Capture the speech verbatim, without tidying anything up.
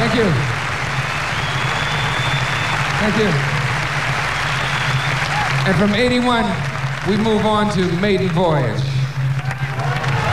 Thank you. Thank you. And from eighty-one, we move on to Maiden Voyage.